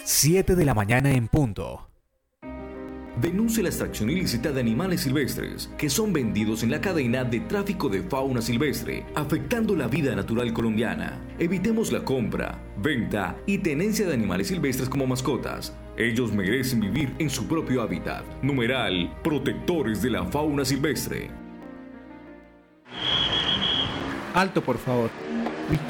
7 de la mañana en punto. Denuncia la extracción ilícita de animales silvestres que son vendidos en la cadena de tráfico de fauna silvestre, afectando la vida natural colombiana. Evitemos la compra, venta y tenencia de animales silvestres como mascotas. Ellos merecen vivir en su propio hábitat. Numeral, protectores de la fauna silvestre. Alto, por favor.